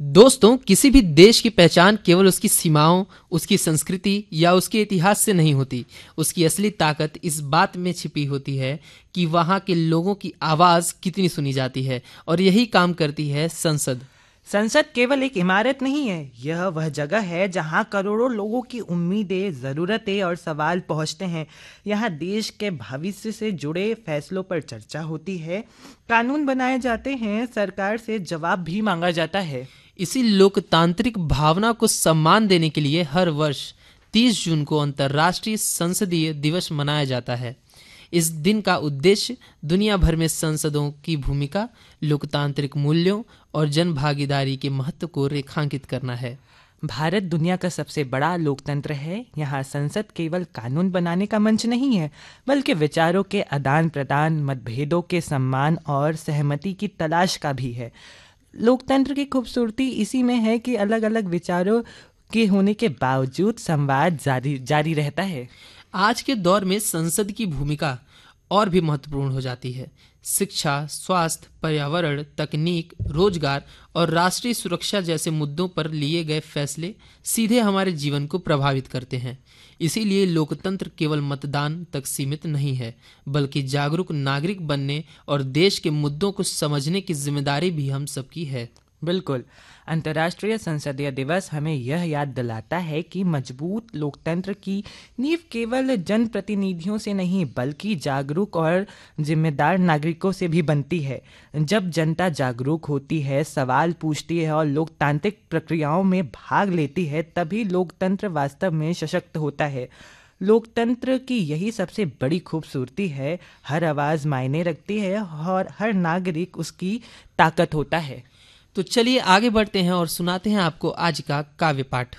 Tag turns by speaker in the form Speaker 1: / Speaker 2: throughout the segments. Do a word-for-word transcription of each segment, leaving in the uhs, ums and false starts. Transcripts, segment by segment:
Speaker 1: दोस्तों, किसी भी देश की पहचान केवल उसकी सीमाओं, उसकी संस्कृति या उसके इतिहास से नहीं होती। उसकी असली ताकत इस बात में छिपी होती है कि वहाँ के लोगों की आवाज़ कितनी सुनी जाती है, और यही काम करती है संसद।
Speaker 2: संसद केवल एक इमारत नहीं है, यह वह जगह है जहां करोड़ों लोगों की उम्मीदें, ज़रूरतें और सवाल पहुंचते हैं। यहाँ देश के भविष्य से जुड़े फैसलों पर चर्चा होती है, कानून बनाए जाते हैं, सरकार से जवाब भी मांगा जाता है।
Speaker 1: इसी लोकतांत्रिक भावना को सम्मान देने के लिए हर वर्ष तीस जून को अंतर्राष्ट्रीय संसदीय दिवस मनाया जाता है। इस दिन का उद्देश्य दुनिया भर में संसदों की भूमिका, लोकतांत्रिक मूल्यों और जन भागीदारी के महत्व को रेखांकित करना है।
Speaker 2: भारत दुनिया का सबसे बड़ा लोकतंत्र है। यहाँ संसद केवल कानून बनाने का मंच नहीं है, बल्कि विचारों के आदान प्रदान, मतभेदों के सम्मान और सहमति की तलाश का भी है। लोकतंत्र की खूबसूरती इसी में है कि अलग अलग विचारों के होने के बावजूद संवाद जारी जारी रहता है।
Speaker 1: आज के दौर में संसद की भूमिका और भी महत्वपूर्ण हो जाती है। शिक्षा, स्वास्थ्य, पर्यावरण, तकनीक, रोजगार और राष्ट्रीय सुरक्षा जैसे मुद्दों पर लिए गए फैसले सीधे हमारे जीवन को प्रभावित करते हैं। इसीलिए लोकतंत्र केवल मतदान तक सीमित नहीं है, बल्कि जागरूक नागरिक बनने और देश के मुद्दों को समझने की जिम्मेदारी भी हम सबकी है।
Speaker 2: बिल्कुल। अंतर्राष्ट्रीय संसदीय दिवस हमें यह याद दिलाता है कि मजबूत लोकतंत्र की नींव केवल जनप्रतिनिधियों से नहीं, बल्कि जागरूक और जिम्मेदार नागरिकों से भी बनती है। जब जनता जागरूक होती है, सवाल पूछती है और लोकतांत्रिक प्रक्रियाओं में भाग लेती है, तभी लोकतंत्र वास्तव में सशक्त होता है। लोकतंत्र की यही सबसे बड़ी खूबसूरती है। हर आवाज़ मायने रखती है और हर नागरिक उसकी ताकत होता है।
Speaker 1: तो चलिए आगे बढ़ते हैं और सुनाते हैं आपको आज का काव्य पाठ।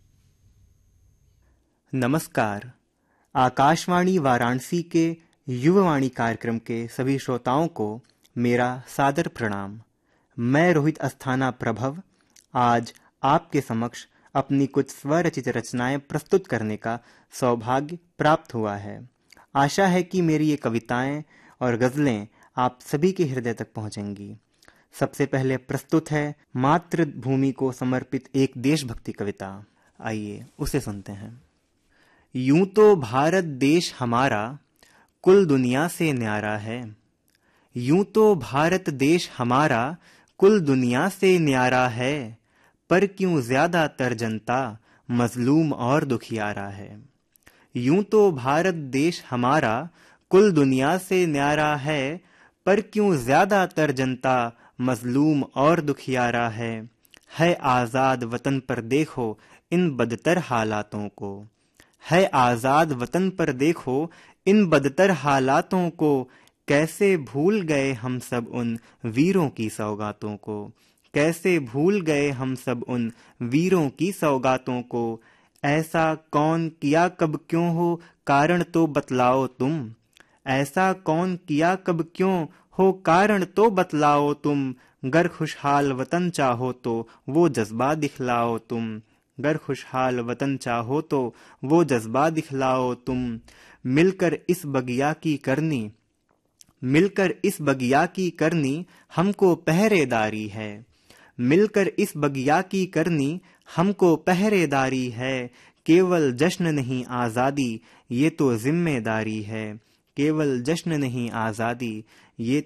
Speaker 3: नमस्कार। आकाशवाणी वाराणसी के युववाणी कार्यक्रम के सभी श्रोताओं को मेरा सादर प्रणाम। मैं रोहित अस्थाना प्रभव आज आपके समक्ष अपनी कुछ स्वरचित रचनाएं प्रस्तुत करने का सौभाग्य प्राप्त हुआ है। आशा है कि मेरी ये कविताएं और गज़लें आप सभी के हृदय तक पहुंचेंगी। सबसे पहले प्रस्तुत है मातृभूमि को समर्पित एक देशभक्ति कविता। आइए उसे सुनते हैं। यूं तो भारत देश हमारा कुल दुनिया से न्यारा है। यूं तो भारत देश हमारा कुल दुनिया से न्यारा है, पर क्यों ज्यादातर जनता मजलूम और दुखियारा है। यूं तो भारत देश हमारा कुल दुनिया से न्यारा है, पर क्यों ज्यादातर जनता मजलूम और दुखियारा है। है आज़ाद वतन पर देखो इन बदतर हालातों को। है आज़ाद वतन पर देखो इन बदतर हालातों को। कैसे भूल गए हम सब उन वीरों की सौगातों को। कैसे भूल गए हम सब उन वीरों की सौगातों को। ऐसा कौन किया कब क्यों हो, कारण तो बतलाओ तुम। ऐसा कौन किया कब क्यों हो, कारण तो बतलाओ तुम। गर खुशहाल वतन चाहो तो वो जज्बा दिखलाओ तुम। गर खुशहाल वतन चाहो तो वो जज्बा दिखलाओ तुम। मिलकर इस बगिया की करनी, मिलकर इस बगिया की करनी हमको पहरेदारी है। मिलकर इस बगिया की करनी हमको पहरेदारी है। केवल जश्न नहीं आज़ादी ये तो जिम्मेदारी है। केवल जश्न नहीं आज़ादी ये